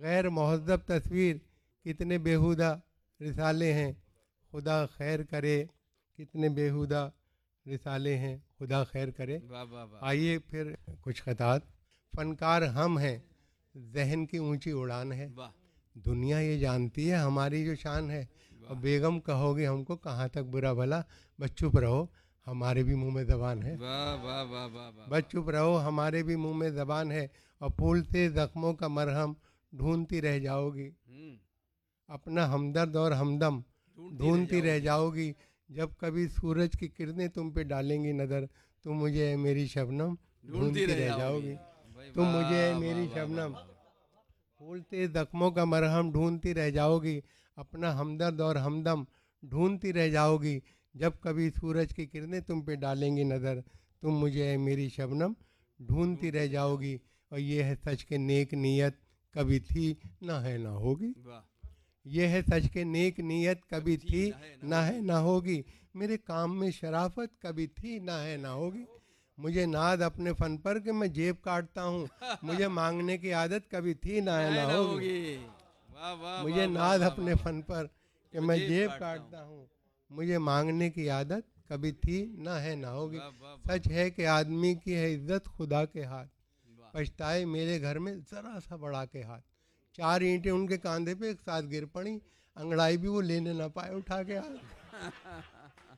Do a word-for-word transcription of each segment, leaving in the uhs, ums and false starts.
गैर मुहज़्ज़ब तस्वीर कितने बेहुदा रिसाले हैं, खुदा खैर करे। कितने बेहुदा रिसाले हैं, खुदा खैर करे। वाह वाह वाह। आइए फिर कुछ ख़तात। फ़नकार हम हैं, जहन की ऊंची उड़ान है। वाह दुनिया ये जानती है हमारी जो शान है। और बेगम कहोगे हमको कहाँ तक बुरा भला, बस चुप रहो हमारे भी मुंह में ज़बान है। वाह वाह वाह वाह वाह। बस चुप रहो हमारे भी मुंह में ज़बान है। और फूलते ज़ख्मों का मरहम ढूंढती रह जाओगी। हम्म, अपना हमदर्द और हमदम ढूंढती रह जाओगी। जब कभी सूरज की किरणें तुम पे डालेंगी नज़र, तुम मुझे ऐ मेरी शबनम ढूंढती रह जाओगी। तुम मुझे ऐ मेरी शबनम। फूलते ज़ख्मों का मरहम ढूंढती रह जाओगी। अपना हमदर्द और हमदम ढूंढती रह जाओगी। जब कभी सूरज की किरणें तुम पे डालेंगी नज़र, तुम मुझे ऐ मेरी शबनम ढूंढती रह जाओगी। और ये है सच के नेक नीयत कभी थी ना है ना होगी। ये है सच के नेक नीयत कभी थी ना है ना होगी। मेरे काम में शराफत कभी थी ना है ना होगी। मुझे नाज अपने फन पर कि मैं जेब काटता हूँ, मुझे मांगने की आदत कभी थी ना है ना होगी। मुझे नाज अपने फन पर कि मैं जेब काटता हूँ, मुझे मांगने की आदत कभी थी ना है ना होगी। सच है कि आदमी की है इज्जत खुदा के हाथ, पछताए मेरे घर में ज़रा सा बढ़ा के हाथ। चार ईंटें उनके कांधे पे एक साथ गिर पड़ी, अंगड़ाई भी वो लेने ना पाए उठा के हाथ।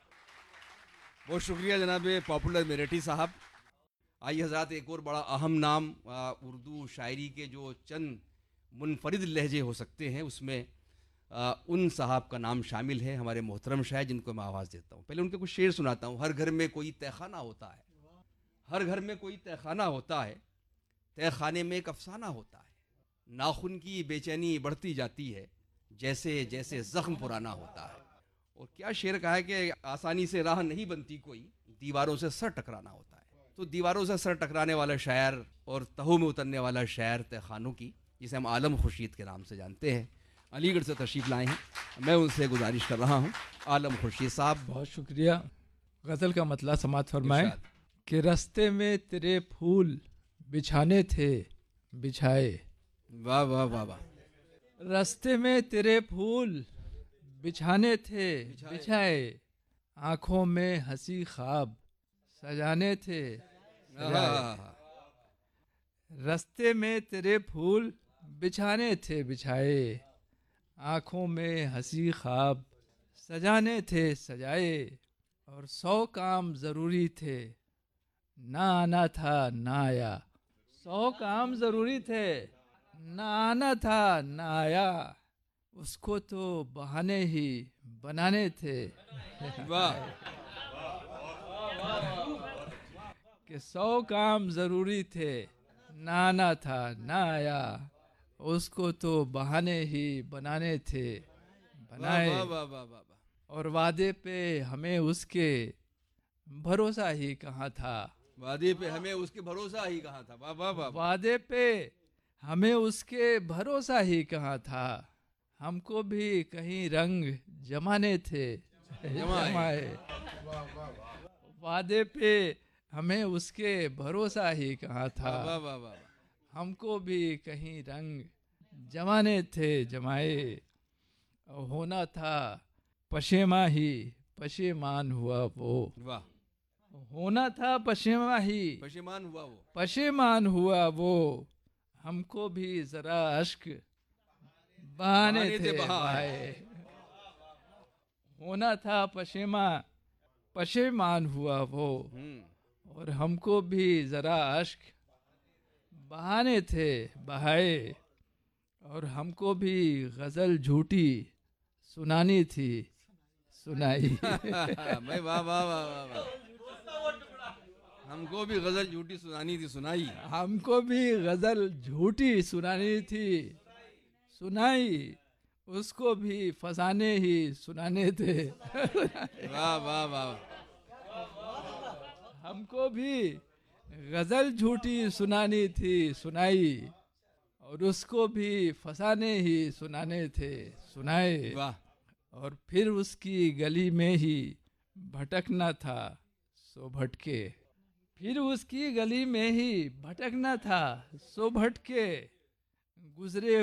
बहुत शुक्रिया जनाब पॉपुलर मेरठी साहब। आइए हजरात, एक और बड़ा अहम नाम आ, उर्दू शायरी के जो चंद मुनफरिद लहजे हो सकते हैं उसमें आ, उन साहब का नाम शामिल है, हमारे मोहतरम शायर जिनको मैं आवाज़ देता हूँ। पहले उनके कुछ शेर सुनाता हूँ। हर घर में कोई तहखाना होता है, हर घर में कोई तहखाना होता है, तहखाने में एक अफसाना होता है। नाखून की बेचैनी बढ़ती जाती है जैसे जैसे जख्म पुराना होता है। और क्या शेर कहा है कि आसानी से राह नहीं बनती कोई, दीवारों से सर टकराना होता है। तो दीवारों से सर टकराने वाला शायर और तहों में उतरने वाला शायर तहखानों की, जिसे हम आलम खुर्शीद के नाम से जानते हैं, अलीगढ़ से तशरीफ़ लाए हैं। मैं उनसे गुजारिश कर रहा हूँ, आलम खुर्शीद साहब। बहुत शुक्रिया। गज़ल का मतलब समात फरमाएं कि रास्ते में तेरे फूल बिछाने थे बिछाए। वाह वाह वाह वाह। रास्ते में तेरे फूल बिछाने थे बिछाए, आँखों में हंसी ख्वाब सजाने थे सजाए। रास्ते में तेरे फूल बिछाने थे बिछाए, आँखों में हंसी ख्वाब सजाने थे सजाए। और सौ काम ज़रूरी थे ना आना था ना आया। सौ काम ज़रूरी थे ना आना था ना आया, उसको तो बहाने ही बनाने थे। वाह। कि सौ काम ज़रूरी थे ना आना था ना आया, उसको तो बहाने ही बनाने थे बनाए। वाह वाह वाह वाह। और वादे पे हमें उसके भरोसा ही कहाँ था। वादे पे हमें उसके भरोसा ही कहाँ था। वाह वाह वाह। वादे पे हमें उसके भरोसा ही कहाँ था, हमको भी कहीं रंग जमाने थे जमाए। वादे पे हमें उसके भरोसा ही कहाँ था, वाह वाह वाह। हमको भी कहीं रंग जमाने थे जमाए। होना था पशेमा ही पशेमान हुआ वो। वाह। होना था पशेमा ही पशेमान हुआ वो। पशेमान हुआ वो, हमको भी जरा अश्क बहाने थे बहाए। होना था पशेमा पशेमान हुआ वो, और हमको भी जरा अश्क बहाने थे बहाए। और हमको भी गजल झूठी सुनानी थी सुनाई। मैं वाह वाह वाह वाह वाह। हमको भी गजल झूठी सुनानी थी सुनाई। हमको भी गजल झूठी सुनानी थी सुनाई, उसको भी फसाने ही सुनाने थे। वाह वाह वाह। हमको भी गजल झूठी सुनानी थी सुनाई, और उसको भी फसाने ही सुनाने थे सुनाए। वाह। और फिर उसकी गली में ही भटकना था सो भटके। फिर उसकी गली में ही भटकना था सो भटके, गुजरे